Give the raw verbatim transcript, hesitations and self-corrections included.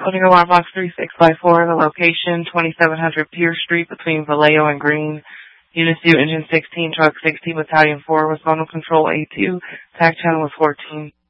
Coding alarm box three six five four, the location twenty-seven hundred Pierce Street between Vallejo and Green. Unit two, Engine sixteen, Truck sixty, Battalion four, with zonal control A two, tac channel was fourteen.